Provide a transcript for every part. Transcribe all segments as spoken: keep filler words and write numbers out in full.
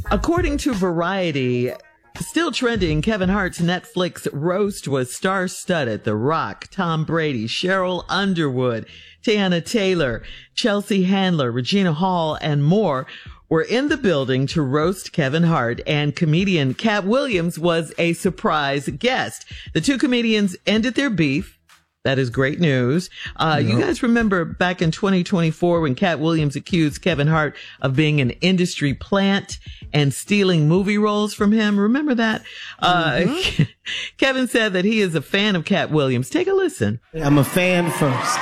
According to Variety, still trending, Kevin Hart's Netflix roast was star-studded. The Rock, Tom Brady, Cheryl Underwood, Tiana Taylor, Chelsea Handler, Regina Hall, and more were in the building to roast Kevin Hart, and comedian Cat Williams was a surprise guest. The two comedians ended their beef. That is great news. Uh, yep. You guys remember back in twenty twenty-four when Cat Williams accused Kevin Hart of being an industry plant and stealing movie roles from him? Remember that? Mm-hmm. Uh, Kevin said that he is a fan of Cat Williams. Take a listen. I'm a fan first.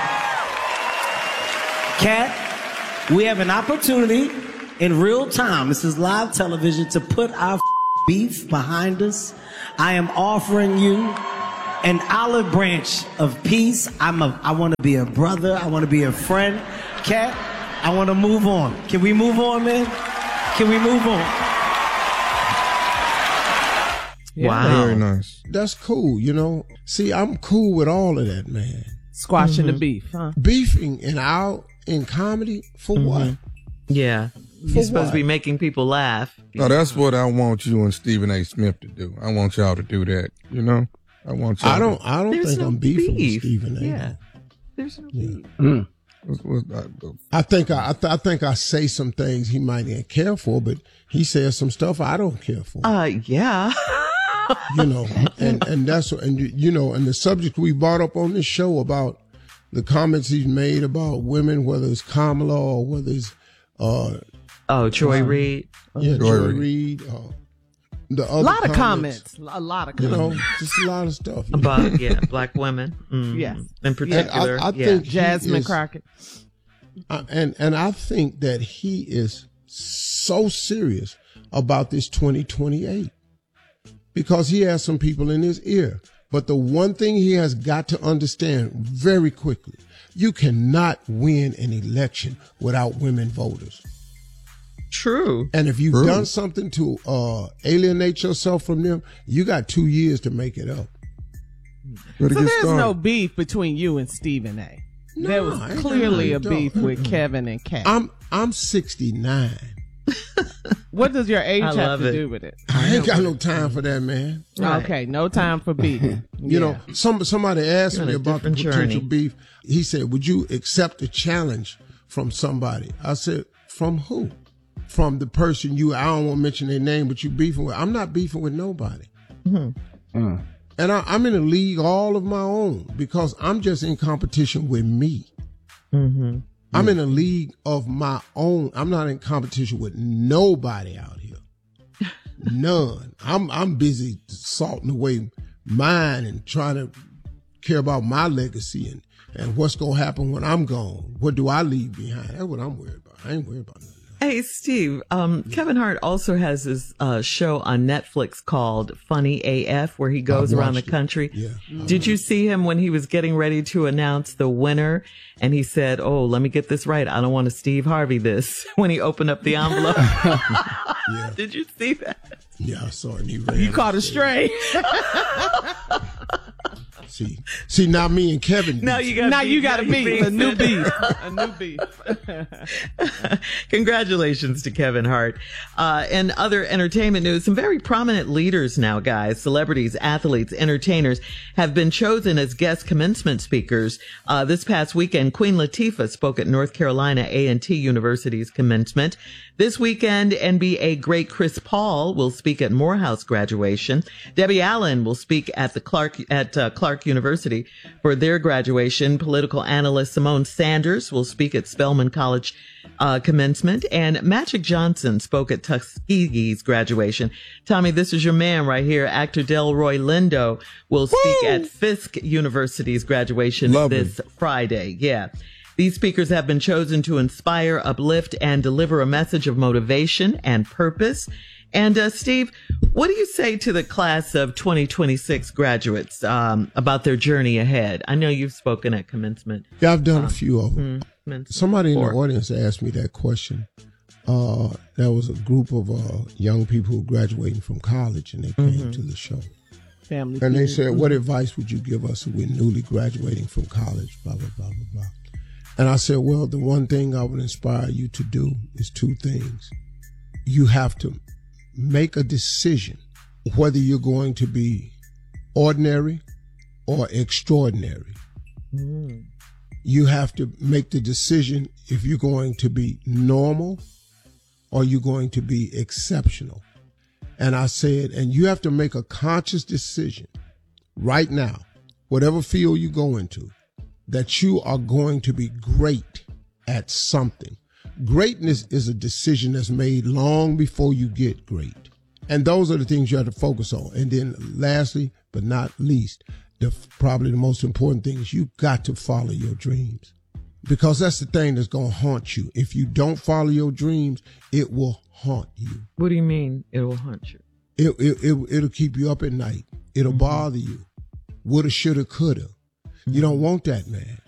Cat, we have an opportunity in real time. This is live television to put our beef behind us. I am offering you an olive branch of peace. I'm a, I want to be a brother. I want to be a friend. Cat, I want to move on. Can we move on, man? Can we move on? Yeah. Wow. Very nice. That's cool, you know. See, I'm cool with all of that, man. Squashing mm-hmm. the beef, huh? Beefing and out in comedy for mm-hmm. what? Yeah. For You're supposed what? to be making people laugh. No, that's what I want you and Stephen A. Smith to do. I want y'all to do that, you know? I want y'all I don't to, I don't There's think no I'm beefing beef. with Stephen A. Yeah. There's no Yeah. beef. Mm. what's, what's that? I think I I, th- I think I say some things he might not care for, but he says some stuff I don't care for. Uh, yeah. You know, and and that's and you, you know, and the subject we brought up on this show about the comments he's made about women, whether it's Kamala or whether it's uh Oh, Troy uh, Reed. yeah, Troy Troy Reed. Reed. Uh, the other A lot of comments, comments. A lot of you comments. know, just a lot of stuff. you know. About, yeah, black women. Mm. Yes. In And particular. I, I yeah. think he Jasmine is- Crockett. Uh, and and I think that he is so serious about this twenty twenty-eight because he has some people in his ear. But the one thing he has got to understand very quickly, you cannot win an election without women voters. True. And if you've True. done something to uh, alienate yourself from them, you got two years to make it up. Better So get there's started. no beef between you and Stephen A. No, there was I ain't got clearly a nothing to beef do. with Kevin and Kat. I'm I'm sixty-nine. What does your age I have love to it. do with it? I ain't got no time for that, man. Right. Okay, no time for beef. You Yeah. know, some somebody asked You're on me a about the different potential journey. beef. He said, "Would you accept a challenge from somebody?" I said, "From who?" From the person you. I don't want to mention their name, but you beefing with. I'm not beefing with nobody. Mm-hmm. Mm. And I, I'm in a league all of my own because I'm just in competition with me. Mm-hmm. I'm in a league of my own. I'm not in competition with nobody out here. None. I'm I'm busy salting away mine and trying to care about my legacy and, and what's gonna happen when I'm gone. What do I leave behind? That's what I'm worried about. I ain't worried about nothing. Hey, Steve, um, Kevin Hart also has his uh, show on Netflix called Funny A F, where he goes I've around the watched it. country. Yeah. Did you see him when he was getting ready to announce the winner? And he said, oh, let me get this right. I don't want to Steve Harvey this when he opened up the envelope. Yeah. Did you see that? Yeah, I saw it. And he ran You caught a stray. See, see, now me and Kevin. Now you got now beef. you got a Now you beef. A new beef. beef. A new beef. Congratulations to Kevin Hart. Uh, and other entertainment news, some very prominent leaders now, guys, celebrities, athletes, entertainers have been chosen as guest commencement speakers. Uh, this past weekend, Queen Latifah spoke at North Carolina A and T University's commencement. This weekend, N B A great Chris Paul will speak at Morehouse graduation. Debbie Allen will speak at the Clark, at uh, Clark University for their graduation. Political analyst Simone Sanders will speak at Spelman College uh, commencement, and Magic Johnson spoke at Tuskegee's graduation. Tommy, this is your man right here. Actor Delroy Lindo will speak Woo! at Fisk University's graduation Love this Friday. Yeah. These speakers have been chosen to inspire, uplift, and deliver a message of motivation and purpose. And uh, Steve, what do you say to the class of twenty twenty-six graduates um, about their journey ahead? I know you've spoken at commencement. Yeah, I've done a few of them. Mm, Somebody in Four. the audience asked me that question. Uh, there was a group of uh, young people who were graduating from college, and they came Mm-hmm. to the show. Family. And they feud. said, what advice would you give us if we're newly graduating from college, blah, blah, blah, blah, blah. And I said, well, the one thing I would inspire you to do is two things. You have to make a decision whether you're going to be ordinary or extraordinary. Mm. You have to make the decision if you're going to be normal or you're going to be exceptional. And I said, and you have to make a conscious decision right now, whatever field you go into, that you are going to be great at something. Greatness is a decision that's made long before you get great. And those are the things you have to focus on. And then lastly, but not least, the probably the most important thing is you got to follow your dreams. Because that's the thing that's going to haunt you. If you don't follow your dreams, it will haunt you. What do you mean it will haunt you? It, it, it, it'll keep you up at night. It'll mm-hmm. bother you. Woulda, shoulda, coulda. Mm-hmm. You don't want that, man.